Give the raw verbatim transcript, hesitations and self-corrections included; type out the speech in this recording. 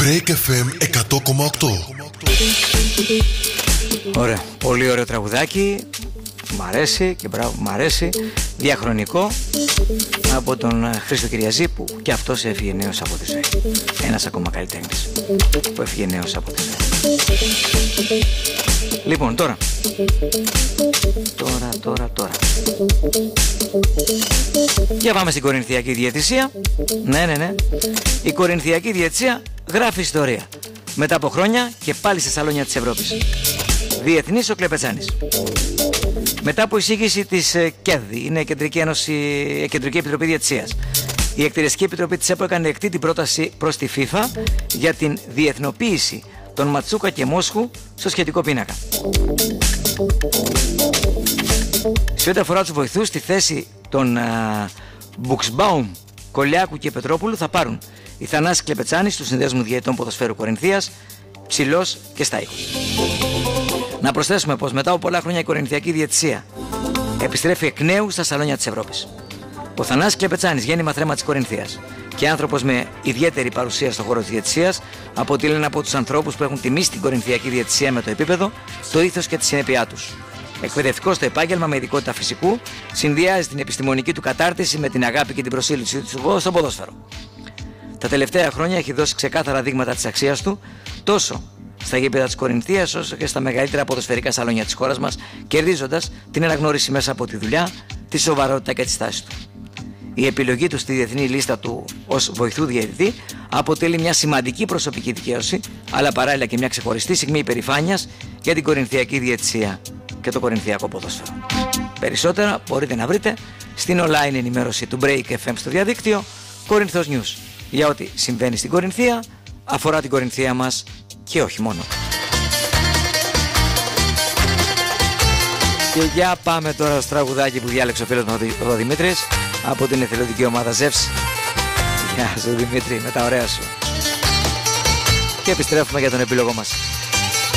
Break εφ εμ εκατό κόμμα οκτώ. Ωραία, πολύ ωραίο τραγουδάκι. Μ' αρέσει και μπράβο, μ' αρέσει. Διαχρονικό από τον Χρήστο Κυριαζή, που και αυτός έφυγε νέος από τη ζωή. Ένας ακόμα καλλιτέχνης που έφυγε νέος από τη ζωή. Λοιπόν, τώρα Τώρα, τώρα, τώρα Για πάμε στην Κορινθιακή Διαιτησία. Ναι, ναι, ναι. Η Κορινθιακή Διαιτησία γράφει ιστορία. Μετά από χρόνια και πάλι στα σαλόνια της Ευρώπης. Διεθνής ο Κλεπετσάνης. Μετά από εισήγηση της ΚΕΔ, είναι η Κεντρική, Ένωση, η Κεντρική Επιτροπή Διαιτησίας, η Εκτελεστική Επιτροπή της ΕΠΟ έκανε δεκτή την πρόταση προς τη FIFA για την διεθνοποίηση των Ματσούκα και Μόσχου στο σχετικό πίνακα. Σε ό,τι αφορά τους βοηθούς, στη θέση των Μπουξμπάουμ, Κολιάκου και Πετρόπουλου θα πάρουν η Θανάση Κλεπετσάνης του Συνδέσμου Διαιτητών Ποδοσφαίρου Κορινθίας, Ψηλός και Στάιχος. Να προσθέσουμε πως μετά από πολλά χρόνια η Κορινθιακή Διαιτησία επιστρέφει εκ νέου στα σαλόνια της Ευρώπης. Ο Θανάσης Κλεπετσάνης, γέννημα θρέμα της Κορινθίας και άνθρωπος με ιδιαίτερη παρουσία στον χώρο της διαιτησίας, αποτελεί ένα από τους ανθρώπους που έχουν τιμήσει την Κορινθιακή Διαιτησία με το επίπεδο, το ήθος και τη συνέπειά τους. Εκπαιδευτικός στο επάγγελμα με ειδικότητα φυσικού, συνδυάζει την επιστημονική του κατάρτιση με την αγάπη και την προσήλωση του στο ποδόσφαιρο. Τα τελευταία χρόνια έχει δώσει ξεκάθαρα δείγματα της αξίας του, τόσο στα γήπεδα της Κορινθίας όσο και στα μεγαλύτερα ποδοσφαιρικά σαλόνια της χώρας μας, κερδίζοντας την αναγνώριση μέσα από τη δουλειά, τη σοβαρότητα και τη στάση του. Η επιλογή του στη διεθνή λίστα του ως βοηθού διαιτητή αποτελεί μια σημαντική προσωπική δικαίωση, αλλά παράλληλα και μια ξεχωριστή στιγμή υπερηφάνειας για την Κορινθιακή Διαιτησία και το Κορινθιακό ποδόσφαιρο. Περισσότερα μπορείτε να βρείτε στην online ενημέρωση του Break εφ εμ στο διαδίκτυο Κορινθός News, για ό,τι συμβαίνει στην Κορινθία, αφορά την Κορινθία μας και όχι μόνο. Και για πάμε τώρα στο τραγουδάκι που διάλεξε ο φίλος μου ο Δημήτρης από την εθελοντική ομάδα Ζεύς. Γεια σου Δημήτρη, με τα ωραία σου. Και επιστρέφουμε για τον επίλογο μας.